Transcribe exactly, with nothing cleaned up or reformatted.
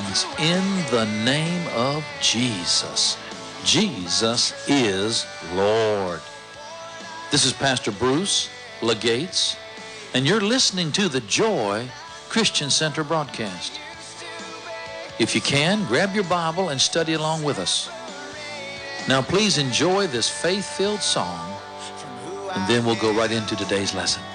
chains in the name of Jesus. Jesus is Lord. This is Pastor Bruce Legates, and you're listening to the Joy Christian Center broadcast. If you can, grab your Bible and study along with us. Now please enjoy this faith-filled song, and then we'll go right into today's lesson.